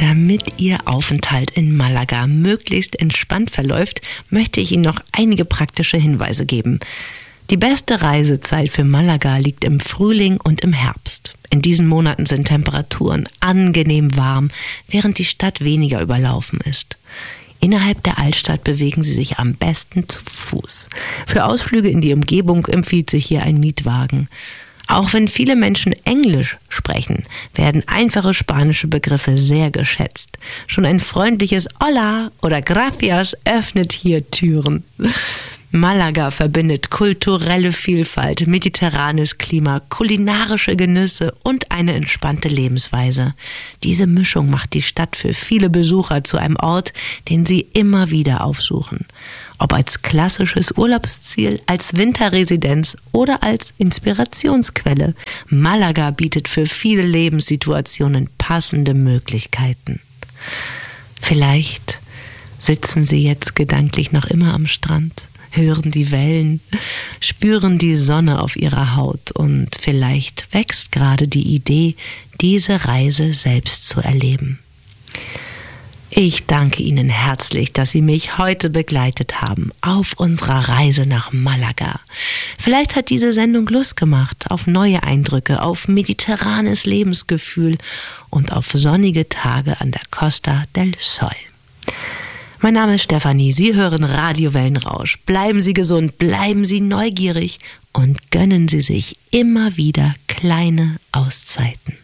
Damit Ihr Aufenthalt in Malaga möglichst entspannt verläuft, möchte ich Ihnen noch einige praktische Hinweise geben. Die beste Reisezeit für Malaga liegt im Frühling und im Herbst. In diesen Monaten sind Temperaturen angenehm warm, während die Stadt weniger überlaufen ist. Innerhalb der Altstadt bewegen Sie sich am besten zu Fuß. Für Ausflüge in die Umgebung empfiehlt sich hier ein Mietwagen. Auch wenn viele Menschen Englisch sprechen, werden einfache spanische Begriffe sehr geschätzt. Schon ein freundliches Hola oder Gracias öffnet hier Türen. Malaga verbindet kulturelle Vielfalt, mediterranes Klima, kulinarische Genüsse und eine entspannte Lebensweise. Diese Mischung macht die Stadt für viele Besucher zu einem Ort, den sie immer wieder aufsuchen. Ob als klassisches Urlaubsziel, als Winterresidenz oder als Inspirationsquelle. Malaga bietet für viele Lebenssituationen passende Möglichkeiten. Vielleicht sitzen Sie jetzt gedanklich noch immer am Strand, hören die Wellen, spüren die Sonne auf ihrer Haut und vielleicht wächst gerade die Idee, diese Reise selbst zu erleben. Ich danke Ihnen herzlich, dass Sie mich heute begleitet haben auf unserer Reise nach Malaga. Vielleicht hat diese Sendung Lust gemacht auf neue Eindrücke, auf mediterranes Lebensgefühl und auf sonnige Tage an der Costa del Sol. Mein Name ist Stefanie, Sie hören Radio Wellenrausch. Bleiben Sie gesund, bleiben Sie neugierig und gönnen Sie sich immer wieder kleine Auszeiten.